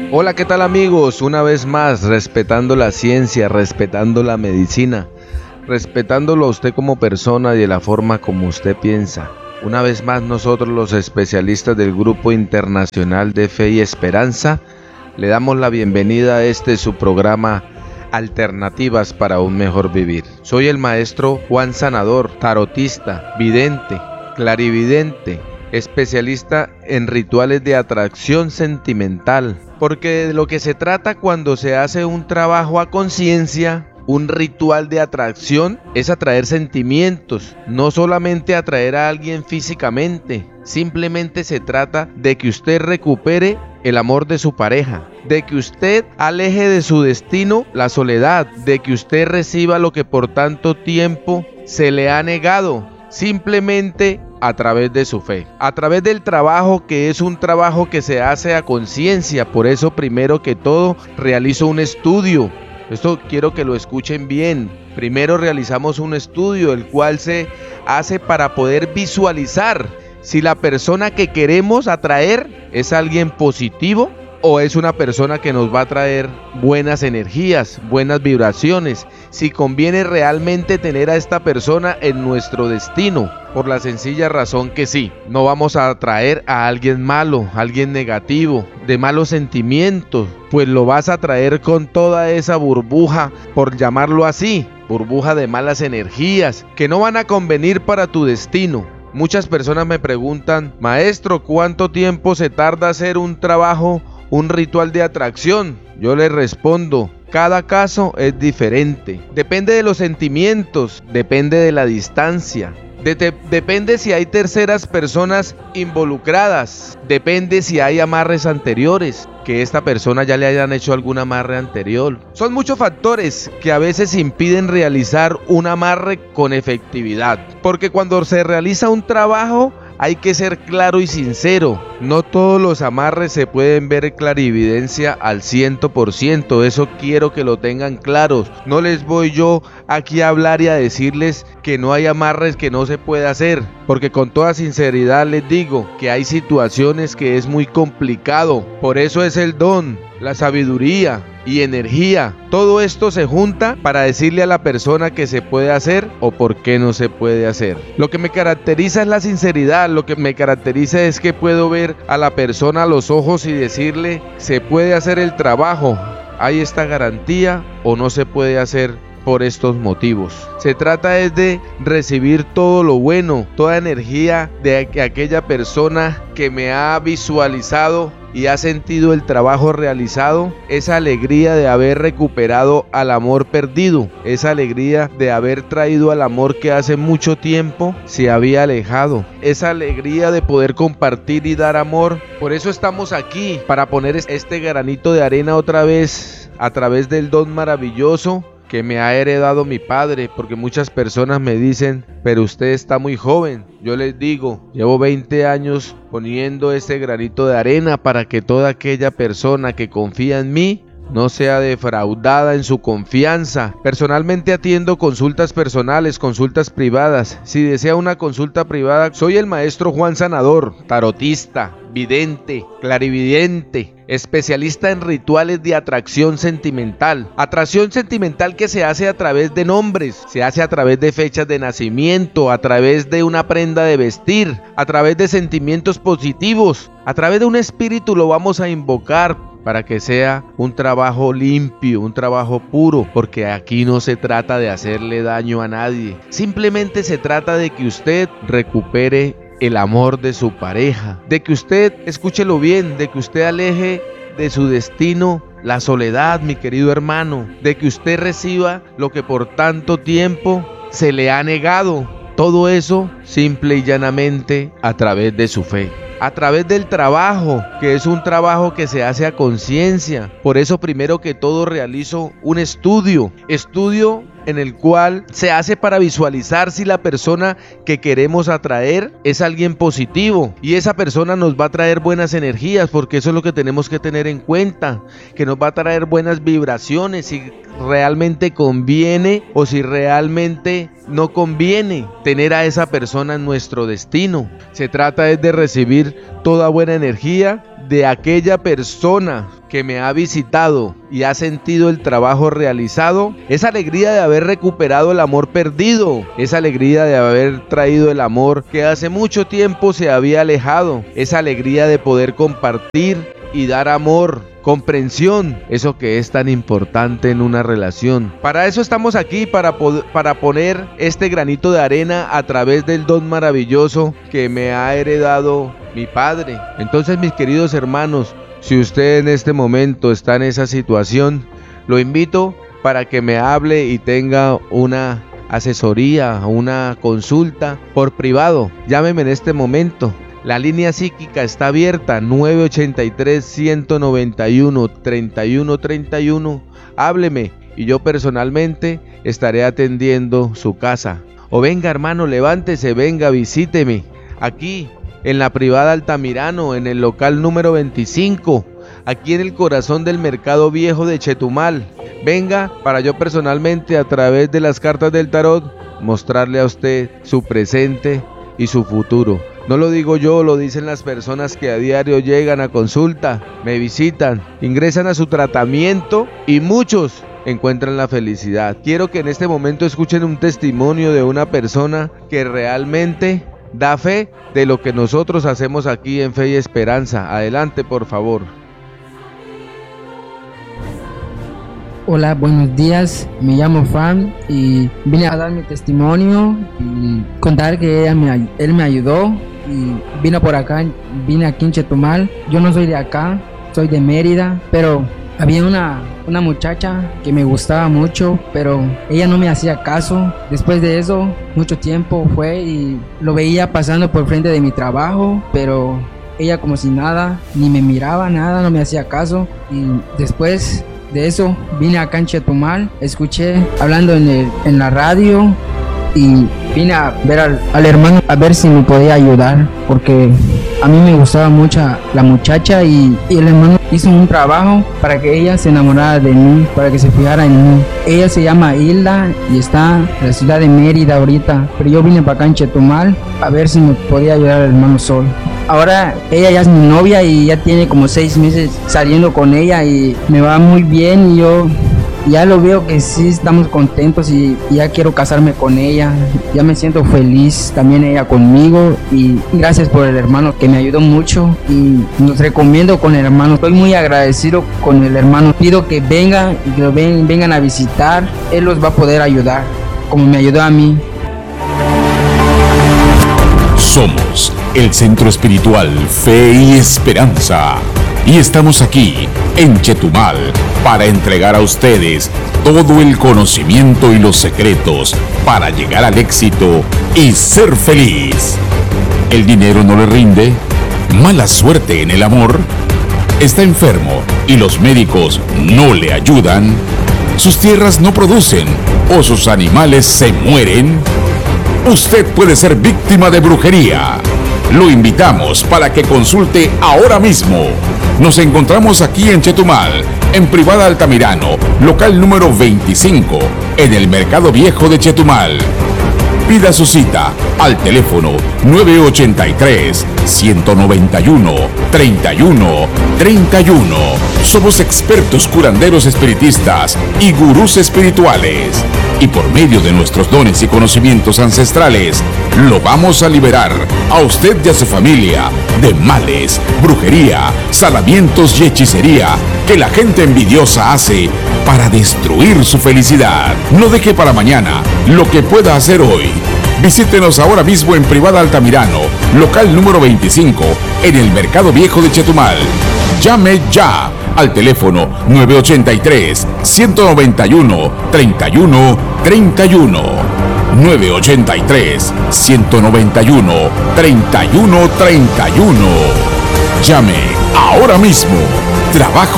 Hola, ¿qué tal amigos? Una vez más, respetando la ciencia, respetando la medicina, respetándolo a usted como persona y de la forma como usted piensa. Una vez más nosotros los especialistas del Grupo Internacional de Fe y Esperanza le damos la bienvenida a su programa Alternativas para un Mejor Vivir. Soy el maestro Juan Sanador, tarotista, vidente, clarividente, especialista en rituales de atracción sentimental, porque de lo que se trata cuando se hace un trabajo a conciencia, un ritual de atracción, es atraer sentimientos, no solamente atraer a alguien físicamente. Simplemente se trata de que usted recupere el amor de su pareja, de que usted aleje de su destino la soledad, de que usted reciba lo que por tanto tiempo se le ha negado, simplemente a través de su fe, a través del trabajo, que es un trabajo que se hace a conciencia. Por eso, primero que todo, realizo un estudio. Esto quiero que lo escuchen bien. Primero realizamos un estudio, el cual se hace para poder visualizar si la persona que queremos atraer es alguien positivo o es una persona que nos va a traer buenas energías, buenas vibraciones, si conviene realmente tener a esta persona en nuestro destino, por la sencilla razón que sí, no vamos a atraer a alguien malo, alguien negativo, de malos sentimientos, pues lo vas a traer con toda esa burbuja, por llamarlo así, burbuja de malas energías, que no van a convenir para tu destino. Muchas personas me preguntan, maestro, ¿cuánto tiempo se tarda hacer un trabajo, un ritual de atracción? Yo les respondo, cada caso es diferente. Depende de los sentimientos, depende de la distancia, depende si hay terceras personas involucradas, depende si hay amarres anteriores, que esta persona ya le hayan hecho algún amarre anterior. Son muchos factores que a veces impiden realizar un amarre con efectividad, porque cuando se realiza un trabajo hay que ser claro y sincero. No todos los amarres se pueden ver clarividencia al 100%. Eso quiero que lo tengan claros. No les voy yo aquí a hablar y a decirles que no hay amarres que no se puede hacer, porque con toda sinceridad les digo que hay situaciones que es muy complicado. Por eso es el don, la sabiduría y energía. Todo esto se junta para decirle a la persona que se puede hacer o por qué no se puede hacer. Lo que me caracteriza es la sinceridad. Lo que me caracteriza es que puedo ver a la persona a los ojos y decirle, se puede hacer el trabajo, hay esta garantía, o no se puede hacer por estos motivos. Se trata es de recibir todo lo bueno, toda energía de aquella persona que me ha visualizado y ha sentido el trabajo realizado, esa alegría de haber recuperado al amor perdido, esa alegría de haber traído al amor que hace mucho tiempo se había alejado, esa alegría de poder compartir y dar amor. Por eso estamos aquí, para poner este granito de arena otra vez a través del don maravilloso que me ha heredado mi padre, porque muchas personas me dicen, pero usted está muy joven. Yo les digo, llevo 20 años poniendo este granito de arena para que toda aquella persona que confía en mí no sea defraudada en su confianza. Personalmente atiendo consultas personales, consultas privadas. Si desea una consulta privada, soy el maestro Juan Sanador, tarotista, vidente, clarividente, especialista en rituales de atracción sentimental. Atracción sentimental que se hace a través de nombres, se hace a través de fechas de nacimiento, a través de una prenda de vestir, a través de sentimientos positivos, a través de un espíritu lo vamos a invocar para que sea un trabajo limpio, un trabajo puro, porque aquí no se trata de hacerle daño a nadie. Simplemente se trata de que usted recupere el amor de su pareja, de que usted, escúchelo bien, de que usted aleje de su destino la soledad, mi querido hermano, de que usted reciba lo que por tanto tiempo se le ha negado. Todo eso simple y llanamente a través de su fe, a través del trabajo, que es un trabajo que se hace a conciencia. Por eso primero que todo realizo un estudio en el cual se hace para visualizar si la persona que queremos atraer es alguien positivo, y esa persona nos va a traer buenas energías, porque eso es lo que tenemos que tener en cuenta, que nos va a traer buenas vibraciones, si realmente conviene o si realmente no conviene tener a esa persona en nuestro destino. Se trata es de recibir toda buena energía de aquella persona que me ha visitado y ha sentido el trabajo realizado, esa alegría de haber recuperado el amor perdido, esa alegría de haber traído el amor que hace mucho tiempo se había alejado, esa alegría de poder compartir y dar amor, comprensión, eso que es tan importante en una relación. Para eso estamos aquí, para poner este granito de arena a través del don maravilloso que me ha heredado mi padre. Entonces, mis queridos hermanos, si usted en este momento está en esa situación, lo invito para que me hable y tenga una asesoría, una consulta por privado. Llámeme en este momento. La línea psíquica está abierta, 983-191-3131. Hábleme y yo personalmente estaré atendiendo su casa. O venga, hermano, levántese, venga, visíteme aquí en la privada Altamirano, en el local número 25, aquí en el corazón del Mercado Viejo de Chetumal. Venga para yo personalmente, a través de las cartas del tarot, mostrarle a usted su presente y su futuro. No lo digo yo, lo dicen las personas que a diario llegan a consulta, me visitan, ingresan a su tratamiento y muchos encuentran la felicidad. Quiero que en este momento escuchen un testimonio de una persona que realmente da fe de lo que nosotros hacemos aquí en Fe y Esperanza. Adelante, por favor. Hola, buenos días, me llamo Fran y vine a dar mi testimonio y contar que él me ayudó y vine aquí en Chetumal. Yo no soy de acá, soy de Mérida, pero había una muchacha que me gustaba mucho, pero ella no me hacía caso. Después de eso, mucho tiempo fue y lo veía pasando por frente de mi trabajo, pero ella como si nada, ni me miraba nada, no me hacía caso. Y después de eso vine acá en Chetumal, escuché hablando en la radio y vine a ver al hermano a ver si me podía ayudar, porque a mí me gustaba mucho la muchacha y el hermano hizo un trabajo para que ella se enamorara de mí, para que se fijara en mí. Ella se llama Hilda y está en la ciudad de Mérida ahorita, pero yo vine para acá en Chetumal a ver si me podía ayudar el hermano Sol. Ahora ella ya es mi novia y ya tiene como 6 meses saliendo con ella y me va muy bien y yo ya lo veo que sí estamos contentos y ya quiero casarme con ella. Ya me siento feliz, también ella conmigo, y gracias por el hermano que me ayudó mucho y nos recomiendo con el hermano. Estoy muy agradecido con el hermano. Pido que vengan y que vengan a visitar. Él los va a poder ayudar como me ayudó a mí. Somos el Centro Espiritual Fe y Esperanza y estamos aquí en Chetumal para entregar a ustedes todo el conocimiento y los secretos para llegar al éxito y ser feliz. ¿El dinero no le rinde? ¿Mala suerte en el amor? ¿Está enfermo y los médicos no le ayudan? ¿Sus tierras no producen o sus animales se mueren? Usted puede ser víctima de brujería. Lo invitamos para que consulte ahora mismo. Nos encontramos aquí en Chetumal, en Privada Altamirano, local número 25, en el Mercado Viejo de Chetumal. Pida su cita al teléfono 983-191-3131. Somos expertos curanderos espiritistas y gurús espirituales. Y por medio de nuestros dones y conocimientos ancestrales, lo vamos a liberar a usted y a su familia de males, brujería, salamientos y hechicería que la gente envidiosa hace para destruir su felicidad. No deje para mañana lo que pueda hacer hoy. Visítenos ahora mismo en Privada Altamirano, local número 25, en el Mercado Viejo de Chetumal. Llame ya al teléfono 983-191-3131. 983-191-3131. Llame ahora mismo. Trabajo